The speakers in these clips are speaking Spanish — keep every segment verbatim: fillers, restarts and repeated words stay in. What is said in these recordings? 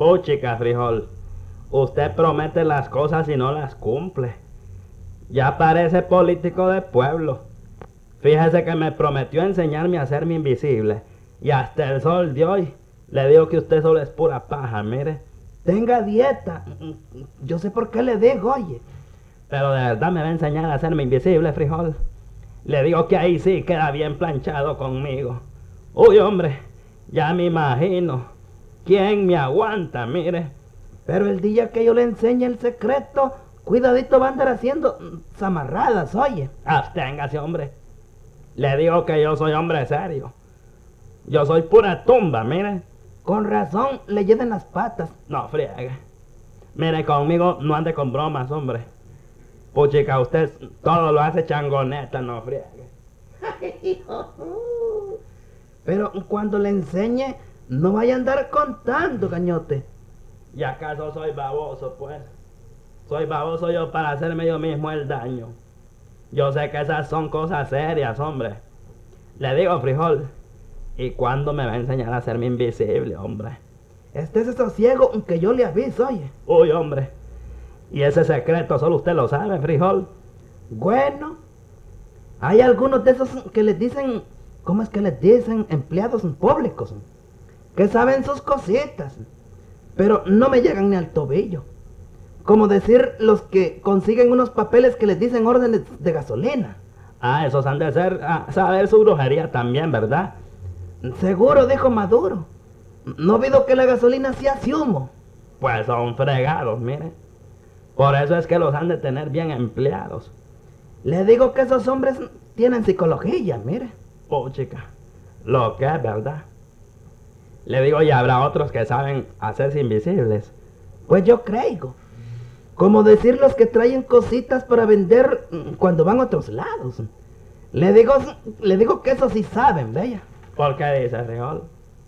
Puchica, frijol. Usted promete las cosas y no las cumple. Ya parece político de pueblo. Fíjese que me prometió enseñarme a hacerme invisible. Y hasta el sol de hoy le digo que usted solo es pura paja, mire. Tenga dieta. Yo sé por qué le digo, oye. Pero de verdad me va a enseñar a hacerme invisible, frijol. Le digo que ahí sí queda bien planchado conmigo. Uy, hombre, ya me imagino. ¿Quién me aguanta, mire? Pero el día que yo le enseñe el secreto, cuidadito va a andar haciendo zamarradas, oye. Absténgase, hombre. Le digo que yo soy hombre serio. Yo soy pura tumba, mire. Con razón le llenan las patas. No friegue. Mire, conmigo no ande con bromas, hombre. Puchica, usted todo lo hace changoneta, no friegue. Pero cuando le enseñe, no vaya a andar contando, gañote. ¿Y acaso soy baboso, pues? Soy baboso yo para hacerme yo mismo el daño. Yo sé que esas son cosas serias, hombre. Le digo, frijol, ¿y cuándo me va a enseñar a hacerme invisible, hombre? Estése sosiego que yo le aviso, oye. Uy, hombre. Y ese secreto solo usted lo sabe, frijol. Bueno, hay algunos de esos que les dicen, ¿cómo es que les dicen? Empleados públicos, que saben sus cositas, pero no me llegan ni al tobillo. Como decir los que consiguen unos papeles que les dicen órdenes de gasolina. Ah, esos han de ser, ah, saber su brujería también, ¿verdad? Seguro, dijo Maduro. ¿No ha habido que la gasolina se hace humo? Pues son fregados, mire. Por eso es que los han de tener bien empleados. Le digo que esos hombres tienen psicología, mire. Oh, chica, lo que es verdad. Le digo, y habrá otros que saben hacerse invisibles. Pues yo creo. Como decir los que traen cositas para vender cuando van a otros lados. Le digo, le digo que eso sí saben, bella. ¿Por qué dice, frijol?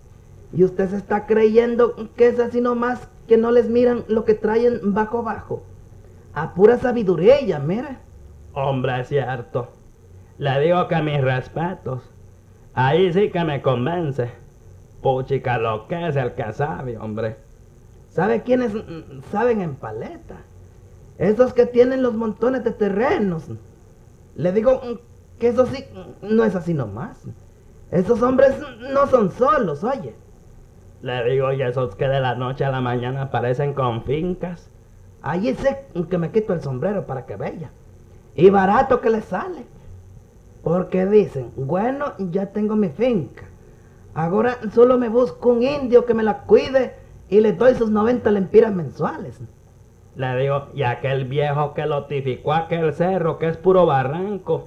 Y usted se está creyendo que es así nomás, que no les miran lo que traen bajo bajo. A pura sabiduría, mire. Hombre, es cierto. Le digo que mis respetos. Ahí sí que me convence. Puchica, lo que es el que sabe, hombre. ¿Sabe quiénes saben en paleta? Esos que tienen los montones de terrenos. Le digo que eso sí no es así nomás. Esos hombres no son solos, oye. Le digo, y esos que de la noche a la mañana aparecen con fincas. Allí sé que me quito el sombrero para que vea. Y barato que les sale. Porque dicen, bueno, ya tengo mi finca. Ahora solo me busco un indio que me la cuide y le doy sus noventa lempiras mensuales. Le digo, y aquel viejo que lotificó aquel cerro, que es puro barranco,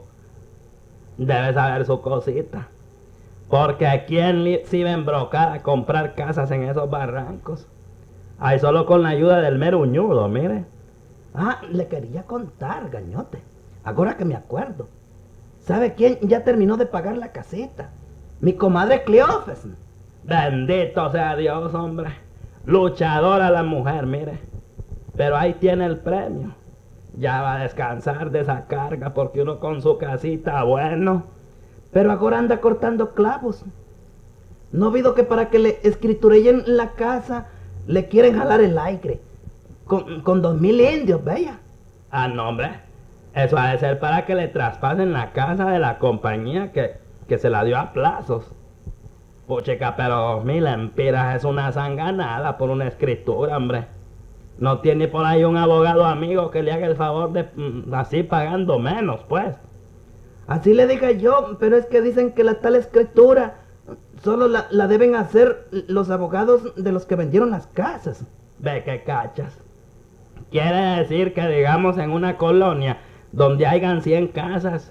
debe saber su cosita. Porque a quién se iba a embrocar a comprar casas en esos barrancos. Ahí solo con la ayuda del meruñudo, mire. Ah, le quería contar, gañote. Ahora que me acuerdo. ¿Sabe quién ya terminó de pagar la casita? Mi comadre Cleofes. Bendito sea Dios, hombre. Luchadora la mujer, mire. Pero ahí tiene el premio. Ya va a descansar de esa carga porque uno con su casita, bueno. Pero ahora anda cortando clavos. ¿No ha habido que para que le escritureen la casa le quieren jalar el aire? Con, con dos mil indios, vea. Ah, no, hombre. Eso ha de ser para que le traspasen la casa de la compañía que, que se la dio a plazos. Puchica, pero dos mil lempiras es una sanganada por una escritura, hombre. No tiene por ahí un abogado amigo que le haga el favor de mm, así pagando menos, pues. Así le dije yo, pero es que dicen que la tal escritura solo la, la deben hacer los abogados de los que vendieron las casas. Ve que cachas. Quiere decir que digamos en una colonia donde hayan cien casas,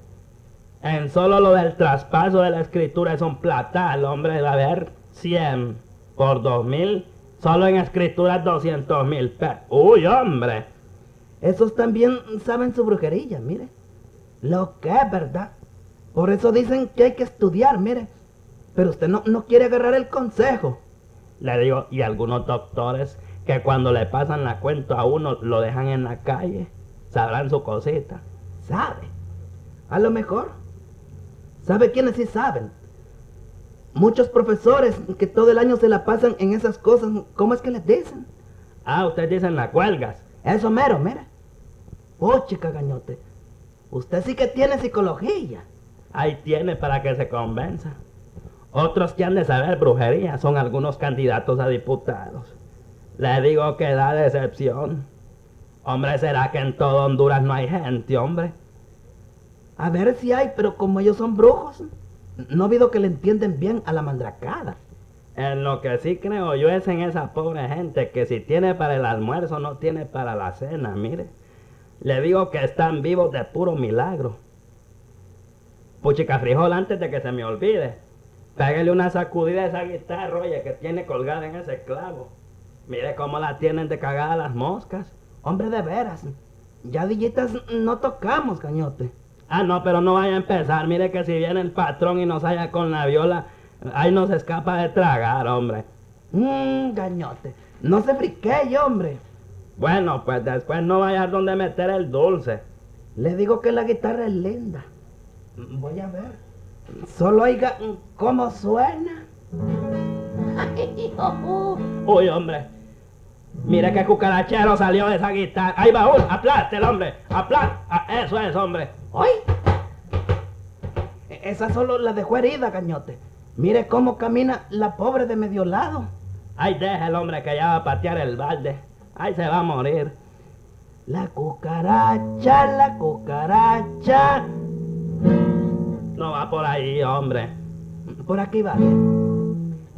en solo lo del traspaso de la escritura es un platal, hombre, va a haber cien por dos mil, solo en escrituras doscientos mil pesos. Uy, hombre. Esos también saben su brujería, mire. Lo que es verdad. Por eso dicen que hay que estudiar, mire. Pero usted no, no quiere agarrar el consejo. Le digo, y algunos doctores que cuando le pasan la cuenta a uno lo dejan en la calle, sabrán su cosita. ¿Sabe? A lo mejor. ¿Sabe quiénes sí saben? Muchos profesores que todo el año se la pasan en esas cosas, ¿cómo es que les dicen? Ah, ustedes dicen las cuelgas. Eso mero, mira. Oh, chica Gañote, usted sí que tiene psicología. Ahí tiene para que se convenza. Otros que han de saber brujería son algunos candidatos a diputados. Le digo que da decepción. Hombre, ¿será que en todo Honduras no hay gente, hombre? A ver si hay, pero como ellos son brujos, no ha habido que le entienden bien a la mandracada. En lo que sí creo yo es en esa pobre gente que si tiene para el almuerzo no tiene para la cena, mire. Le digo que están vivos de puro milagro. Puchica frijol, antes de que se me olvide, pégale una sacudida a esa guitarra, oye, que tiene colgada en ese clavo. Mire cómo la tienen de cagada las moscas. Hombre, de veras, ya dillitas no tocamos, Gañote. Ah, no, pero no vaya a empezar. Mire que si viene el patrón y nos halla con la viola, ahí nos escapa de tragar, hombre. Mmm, Gañote, no se friquee, hombre. Bueno, pues después no vaya a donde meter el dulce. Le digo que la guitarra es linda. Voy a ver. Solo oiga cómo suena. Uy, hombre. Mire qué cucarachero salió de esa guitarra. ¡Ay, baúl! ¡Aplaste el hombre! ¡Aplaste! Eso es, hombre. ¡Ay! Esa solo la dejó herida, Gañote. Mire cómo camina la pobre de medio lado. Ay, deja el hombre que ya va a patear el balde. Ay, se va a morir. La cucaracha, la cucaracha. No va por ahí, hombre. Por aquí va.